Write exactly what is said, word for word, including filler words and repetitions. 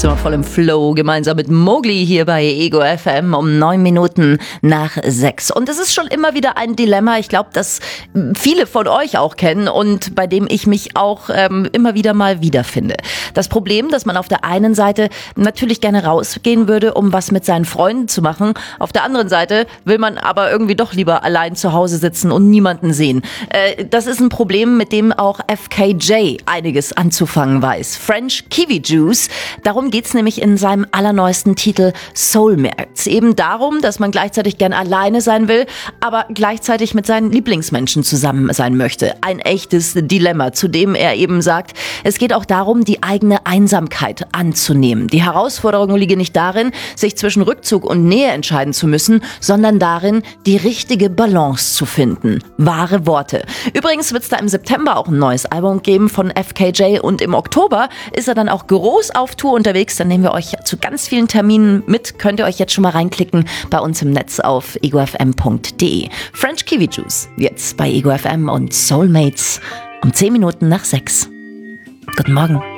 Sind wir voll im Flow, gemeinsam mit Mowgli hier bei Ego F M um neun Minuten nach sechs. Und es ist schon immer wieder ein Dilemma, ich glaube, das viele von euch auch kennen und bei dem ich mich auch ähm, immer wieder mal wiederfinde. Das Problem, dass man auf der einen Seite natürlich gerne rausgehen würde, um was mit seinen Freunden zu machen. Auf der anderen Seite will man aber irgendwie doch lieber allein zu Hause sitzen und niemanden sehen. Äh, das ist ein Problem, mit dem auch F K J einiges anzufangen weiß. French Kiwi Juice, darum geht's nämlich in seinem allerneuesten Titel Soulmates. Eben darum, dass man gleichzeitig gern alleine sein will, aber gleichzeitig mit seinen Lieblingsmenschen zusammen sein möchte. Ein echtes Dilemma, zu dem er eben sagt, es geht auch darum, die eigene Einsamkeit anzunehmen. Die Herausforderung liege nicht darin, sich zwischen Rückzug und Nähe entscheiden zu müssen, sondern darin, die richtige Balance zu finden. Wahre Worte. Übrigens wird es da im September auch ein neues Album geben von F K J und im Oktober ist er dann auch groß auf Tour unterwegs. Dann nehmen wir euch zu ganz vielen Terminen mit. Könnt ihr euch jetzt schon mal reinklicken bei uns im Netz auf ego f m punkt d e. French Kiwi Juice, jetzt bei Ego F M und Soulmates um zehn Minuten nach sechs. Guten Morgen.